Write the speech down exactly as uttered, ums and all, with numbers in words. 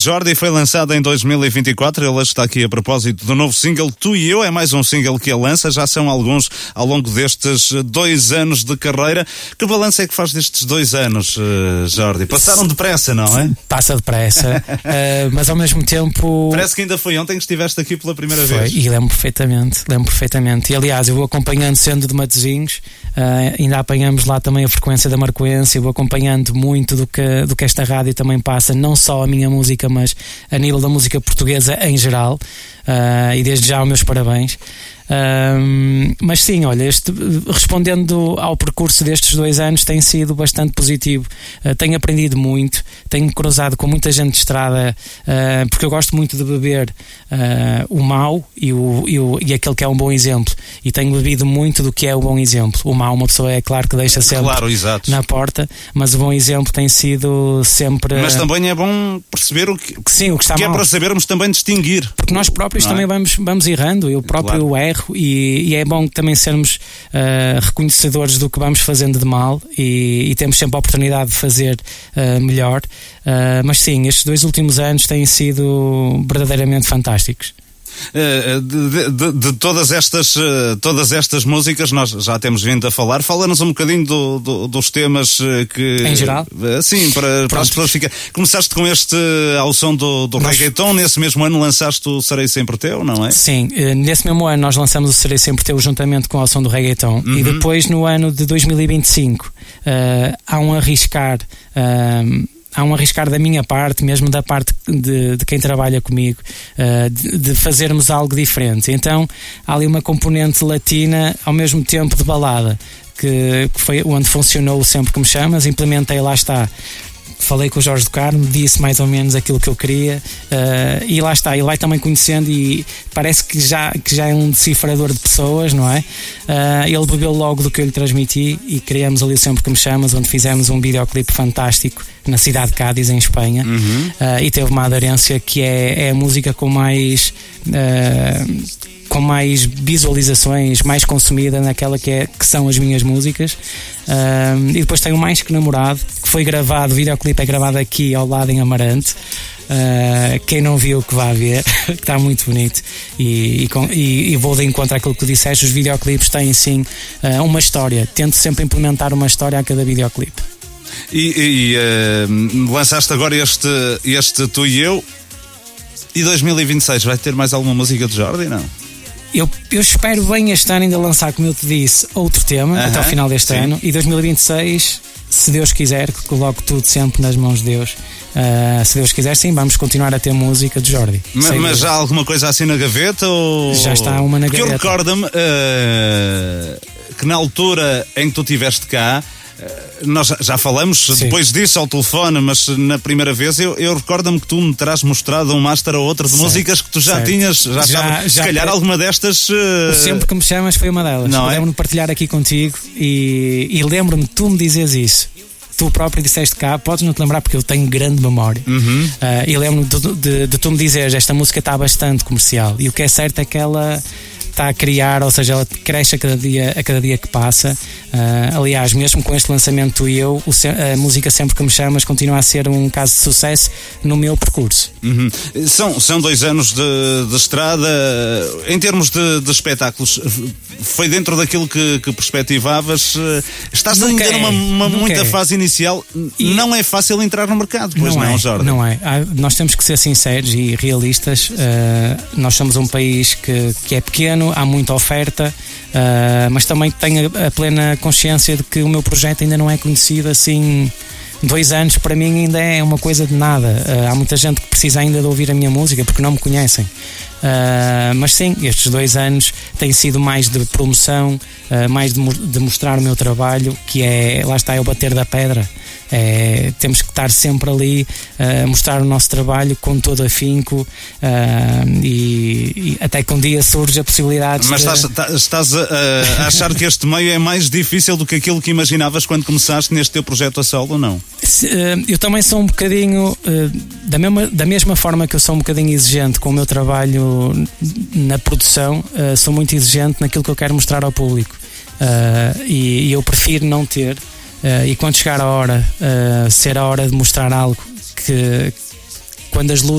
Jordi foi lançado em dois mil e vinte e quatro. Ele está aqui a propósito do novo single Tu e Eu. É mais um single que ele lança. Já são alguns ao longo destes dois anos de carreira. Que balanço é que faz destes dois anos, Jordi? Passaram depressa, não é? Passa depressa, uh, mas ao mesmo tempo... Parece que ainda foi ontem que estiveste aqui pela primeira foi, vez. E lembro perfeitamente, lembro perfeitamente. E aliás, eu vou acompanhando, sendo de Matosinhos, uh, ainda apanhamos lá também a frequência da Marcoense. Eu vou acompanhando muito do que, do que esta rádio também passa, não só a minha música, mas a nível da música portuguesa em geral, uh, e desde já os meus parabéns. Um, mas sim, olha, este, respondendo ao percurso destes dois anos, tem sido bastante positivo. Uh, tenho aprendido muito, tenho cruzado com muita gente de estrada, uh, porque eu gosto muito de beber uh, o mau e, o, e, o, e aquele que é um bom exemplo, e tenho bebido muito do que é o bom exemplo. O mau, uma pessoa é claro que deixa sempre claro, exato. na porta, mas o bom exemplo tem sido sempre. Mas também é bom perceber o que, sim, o que, está que mal. É para sabermos também distinguir, porque nós próprios não também é? vamos, vamos errando, eu próprio claro. erro. E, e é bom também sermos uh, reconhecedores do que vamos fazendo de mal, e, e temos sempre a oportunidade de fazer uh, melhor. Uh, mas sim, estes dois últimos anos têm sido verdadeiramente fantásticos. De, de, de todas estas todas estas músicas nós já temos vindo a falar. Fala-nos um bocadinho do, do, dos temas que... Em geral? Sim, para, para as pessoas ficarem... Começaste com este ao som do, do nós... reggaeton. Nesse mesmo ano lançaste o Serei Sempre Teu, não é? Sim, nesse mesmo ano nós lançamos o Serei Sempre Teu juntamente com o som do reggaeton. Uhum. E depois no ano de dois mil e vinte e cinco uh, há um arriscar... Uh, Há um arriscar da minha parte, mesmo da parte de, de quem trabalha comigo, uh, de, de fazermos algo diferente. Então há ali uma componente latina ao mesmo tempo de balada, que, que foi onde funcionou o Sempre Que Me Chamas. Implementei, lá está. Falei com o Jorge do Carmo, disse mais ou menos aquilo que eu queria, uh, e lá está, e lá também conhecendo, e parece que já, que já é um decifrador de pessoas, não é? Uh, ele bebeu logo do que eu lhe transmiti e criamos ali o Sempre Que Me Chamas, onde fizemos um videoclipe fantástico na cidade de Cádiz, em Espanha. Uhum. uh, e teve uma aderência que é, é a música com mais... Uh, com mais visualizações, mais consumida naquela que, é, que são as minhas músicas. Um, e depois tenho Mais Que Namorado, que foi gravado, o videoclipe é gravado aqui ao lado em Amarante. Uh, quem não viu que vá ver, que está muito bonito, e, e, com, e, e vou de encontro àquilo que tu disseste. Os videoclipes têm sim uh, uma história, tento sempre implementar uma história a cada videoclipe. E, e uh, lançaste agora este, este Tu e Eu, e dois mil e vinte e seis vai ter mais alguma música de Jordi, não? Eu, eu espero bem este ano ainda lançar, como eu te disse, outro tema, uh-huh, até ao final deste sim. ano, e dois mil e vinte e seis, se Deus quiser, que coloco tudo sempre nas mãos de Deus, uh, se Deus quiser, sim, vamos continuar a ter música de Jordi. Mas, mas já há alguma coisa assim na gaveta? Ou... Já está uma na Porque gaveta. Porque eu recordo-me uh, que na altura em que tu estiveste cá, nós já falamos sim. depois disso ao telefone, mas na primeira vez eu, eu recordo-me que tu me terás mostrado um master ou outro de certo. músicas que tu já certo. tinhas, já, já, sabes, já se calhar alguma destas. Uh... Sempre Que Me Chamas foi uma delas. Não lembro-me é? de partilhar aqui contigo, e, e lembro-me de tu me dizes isso. Tu próprio disseste cá, podes não te lembrar porque eu tenho grande memória. Uhum. Uh, e lembro-me de, de, de tu me dizeres: esta música está bastante comercial, e o que é certo é que ela está a criar, ou seja, ela cresce a cada dia, a cada dia que passa. Uh, aliás, mesmo com este lançamento Tu e Eu, o, a música Sempre Que Me Chamas continua a ser um caso de sucesso no meu percurso. Uhum. São, são dois anos de, de estrada. Em termos de, de espetáculos, foi dentro daquilo que, que perspectivavas? Estás nunca ainda é, numa uma muita é. fase inicial. E não é fácil entrar no mercado, pois não, não é, Jordi? Não é. Nós temos que ser sinceros e realistas. Uh, nós somos um país que, que é pequeno, há muita oferta, uh, mas também tenho a, a plena consciência de que o meu projeto ainda não é conhecido assim. Dois anos para mim ainda é uma coisa de nada. Uh, há muita gente que precisa ainda de ouvir a minha música porque não me conhecem. Uh, mas sim, estes dois anos têm sido mais de promoção, uh, mais de, de mostrar o meu trabalho, que é, lá está, é o bater da pedra. É, temos que estar sempre ali a uh, mostrar o nosso trabalho com todo afinco, uh, e, e até que um dia surge a possibilidade. Mas de... estás, estás a, a achar que este meio é mais difícil do que aquilo que imaginavas quando começaste neste teu projeto a solo, ou não? Eu também sou um bocadinho, da mesma, da mesma forma que eu sou um bocadinho exigente com o meu trabalho na produção, sou muito exigente naquilo que eu quero mostrar ao público, e eu prefiro não ter, e quando chegar a hora, ser a hora de mostrar algo que, quando as luzes